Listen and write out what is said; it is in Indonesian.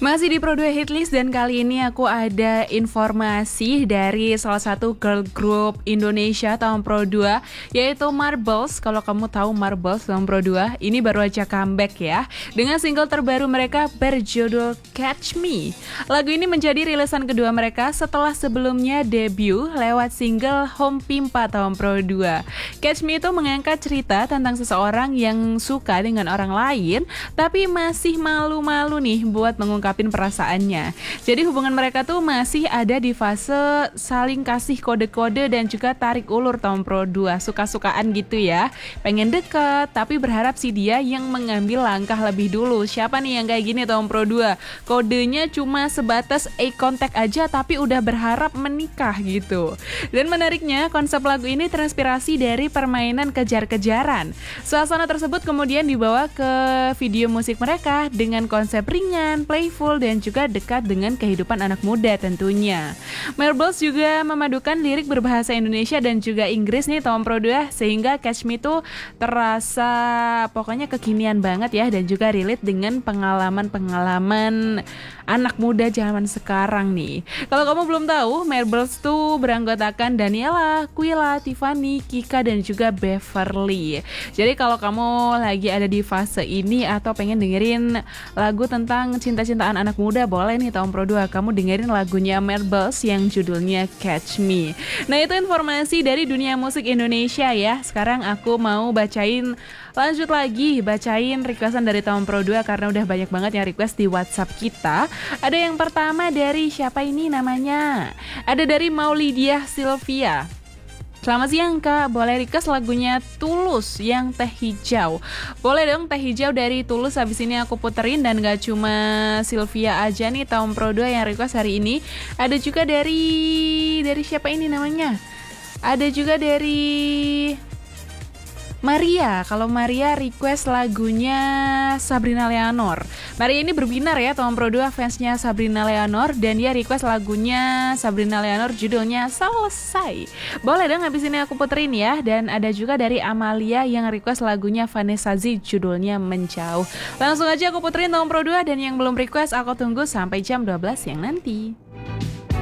Masih di Pro 2 Hitlist dan kali ini aku ada informasi dari salah satu girl group Indonesia tahun Pro 2 yaitu Marbles. Kalau kamu tahu Marbles tahun Pro 2, ini baru aja comeback ya dengan single terbaru mereka berjudul Catch Me. Lagu ini menjadi rilisan kedua mereka setelah sebelumnya debut lewat single Home Pimpa tahun Pro 2. Catch Me itu mengangkat cerita tentang seseorang yang suka dengan orang lain tapi masih malu-malu nih buat mengungkapkan perasaannya. Jadi hubungan mereka tuh masih ada di fase saling kasih kode-kode dan juga tarik ulur tahun Pro 2. Suka-sukaan gitu ya. Pengen deket tapi berharap si dia yang mengambil langkah lebih dulu. Siapa nih yang kayak gini tahun Pro 2? Kodenya cuma sebatas eye contact aja tapi udah berharap menikah gitu. Dan menariknya konsep lagu ini terinspirasi dari permainan kejar-kejaran. Suasana tersebut kemudian dibawa ke video musik mereka dengan konsep ringan, playful dan juga dekat dengan kehidupan anak muda tentunya. Marbles juga memadukan lirik berbahasa Indonesia dan juga Inggris nih tahun Pro 2 sehingga Catch Me tuh terasa pokoknya kekinian banget ya dan juga relate dengan pengalaman-pengalaman anak muda zaman sekarang nih. Kalau kamu belum tahu, Marbles tuh beranggotakan Daniela, Quilla, Tiffany, Kika dan juga Beverly. Jadi kalau kamu lagi ada di fase ini atau pengen dengerin lagu tentang cinta-cintaan anak muda, boleh nih tahun Pro 2 kamu dengerin lagunya Marbles yang judulnya Catch Me. Nah itu informasi dari dunia musik Indonesia ya. Sekarang aku mau bacain requestan dari tahun Pro 2 karena udah banyak banget yang request di WhatsApp kita. Ada yang pertama dari siapa ini namanya? Ada dari Maulidia Sylvia. Selamat siang Kak, boleh request lagunya Tulus yang Teh Hijau. Boleh dong Teh Hijau dari Tulus, habis ini aku puterin. Dan gak cuma Sylvia aja nih tahun Pro 2 yang request hari ini. Ada juga dari siapa ini namanya? Ada juga dari Maria. Kalau Maria request lagunya Sabrina Leonor. Maria ini berbinar ya tahun Pro 2 fansnya Sabrina Leonor dan dia request lagunya Sabrina Leonor judulnya Selesai. Boleh dong habis ini aku puterin ya. Dan ada juga dari Amalia yang request lagunya Vanessa Z judulnya Menjauh. Langsung aja aku puterin tahun Pro 2 dan yang belum request aku tunggu sampai jam 12 siang nanti.